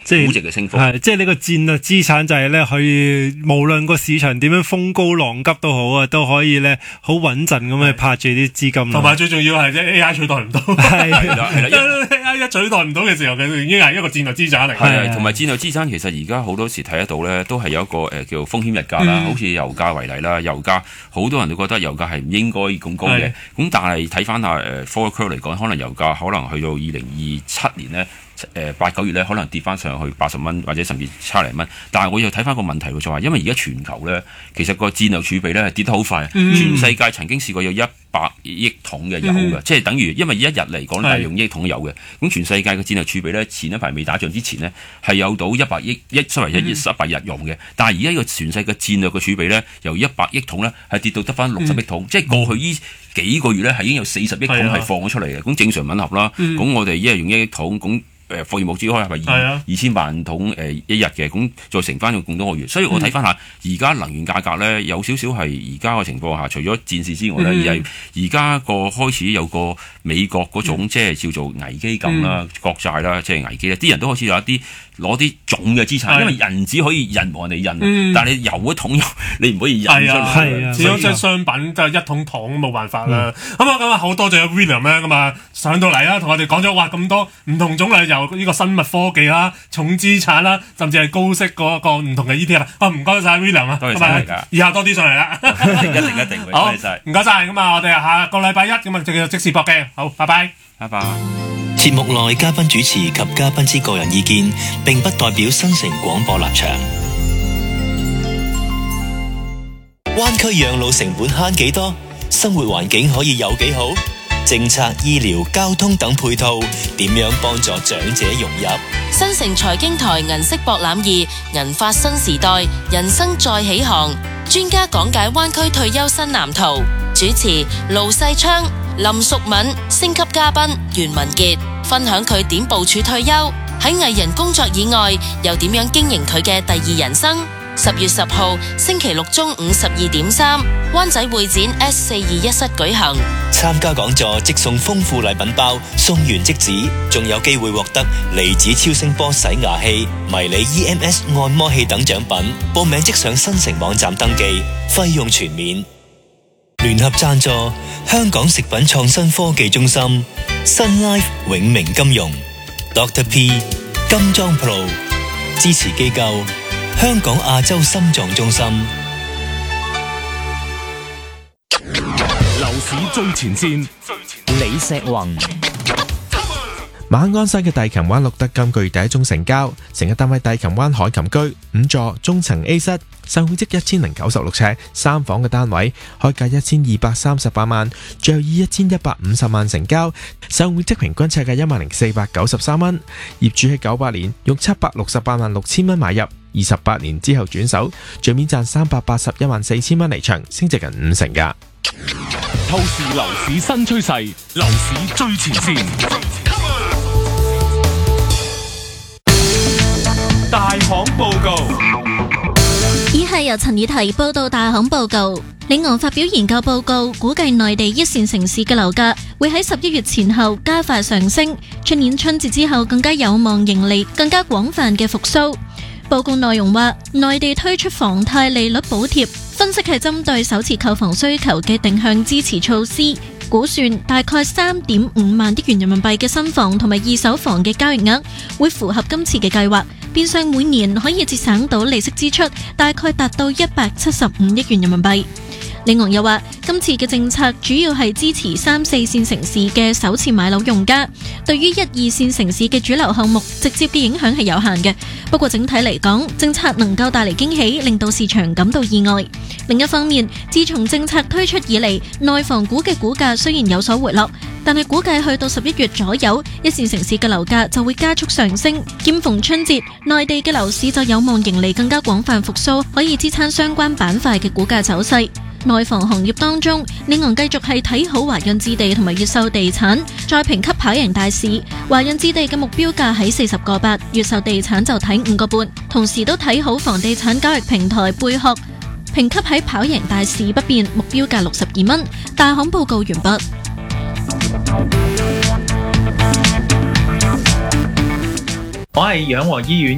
估值嘅升幅。 係即係呢個戰略資產就係咧，可以無論個市場點樣風高浪急都好啊，都可以咧好穩陣咁去拍住啲資金。 同埋最重要係即係 AI 取代唔到， 係啦 ，AI 一取代唔到嘅時候，佢已經係一個戰略資產嚟。 係同埋戰略資產其實而家好多時睇得到咧，都係有一個叫風險溢價啦，好似油價為例啦，油價好多人都覺得油價係唔應該咁高嘅，咁但係睇翻下forward curve 嚟講，可能油價可能去到2027年咧。8、9月咧，可能跌翻上去80蚊或者甚至70零蚊，但係我又睇翻個問題喎，就話因為而家全球咧，其實個戰略儲備咧係跌得好快，全世界曾經試過有100億桶嘅油嘅，即係等於因為一日嚟講咧係用1億桶油嘅，咁全世界嘅戰略儲備咧前一排未打仗之前呢，係有到100日用嘅，但係而家呢個全世界戰略嘅儲備咧由100億桶咧係跌到得翻60億桶，即係過去呢幾個月咧係已經有40億桶係放咗出嚟嘅，咁正常吻合啦，咁我哋一日用1億桶咁。貨業目標開係咪2000萬桶一日嘅，咁再乘翻咁多個月，所以我睇翻下而家能源價格咧有少少係而家嘅情況下，除咗戰事之外咧，而係而家個開始有個美國嗰種即係叫做危機感啦、國債啦，即係危機咧，啲人都開始有一啲攞啲總嘅資產，因為銀紙可以印和你印，但係你油一桶油你唔可以印出嚟， 始終即係商品就係一桶糖冇辦法啦。咁啊好多謝 William 咧，咁啊上到嚟啦，同我哋講咗哇咁多唔同種類由呢個生物科技啦、重資產啦，甚至係高息嗰個唔同嘅 ETF 啊，唔該晒 William 啊， 多謝晒㗎， 以後多啲上嚟啦， 一定會， 好， 多謝晒， 唔該晒，咁啊，我哋下個禮拜一咁啊，就叫做即時博嘅，好，拜拜。 節目內嘉賓主持及嘉賓之個人意見，並不代表新城廣播立場。灣區養老成本慳幾多？生活環境可以有幾好？政策、醫療、交通等配套點樣幫助長者融入？ 新城財經台銀色博覽2，銀髮新時代，人生再起航。專家講解灣區退休新藍圖。主持盧世昌、林淑敏，星級嘉賓袁文傑，分享佢點部署退休，喺藝人工作以外又點樣經營佢嘅第二人生。10月10號星期六中午12.3，灣仔會展 S421室舉行。 參加講座即送豐富禮品包，送完即止，仲有機會獲得離子超聲波洗牙器、迷你 EMS 按摩器等獎品。報名即上新城網站登記，費用全免。聯合贊助香港食品創新科技中心、Sun Life 永明金融、Dr. P 金裝 Pro 支持機構香港亞洲心臟中心。 樓市最前線，李石宏。 馬鞍山嘅帝琴灣錄得今個月第一宗成交，成日單位帝琴灣海琴居5座中層 A 室，售面積1096尺，3房嘅單位，開價1238萬，最後以1150萬成交，售面積平均尺價10493蚊。業主喺98年用768萬6千蚊買入，28年之後轉手，最面賺381萬4千蚊離場，升值近50%㗎。 透視樓市新趨勢，樓市最前線。大行報告。 以下由陳以提報道大行報告。領航發表研究報告，估計內地一線城市嘅樓價會喺11月前後加快上升，出年春節之後更加有望迎嚟更加廣泛嘅復甦。報告內容話，內地推出房貸利率補貼，分析係針對首次購房需求嘅定向支持措施，估算大概3.5萬億元人民幣嘅新房同埋二手房嘅交易額會符合今次嘅計劃，變相每年可以節省到利息支出大概達到175億元人民幣。領航又話，今次嘅政策主要係支持3、4線城市嘅首次買樓用家，對於1、2線城市嘅主流項目直接嘅影響係有限嘅。不過整體嚟講，政策能夠帶嚟驚喜，令到市場感到意外。另一方面，自從政策推出以嚟，內房股嘅股價雖然有所回落，但係估計去到11月左右，一線城市嘅樓價就會加速上升。兼逢春節，內地嘅樓市就有望迎嚟更加廣泛復甦，可以支撐相關板塊嘅股價走勢。內房行業當中，領航繼續係睇好華潤置地同埋越秀地產，再評級跑贏大市。華潤置地嘅目標價喺40個8，越秀地產就睇5個半，同時都睇好房地產交易平台貝殼，評級喺跑贏大市不變，目標價62蚊。大行報告完畢。 我係養和醫院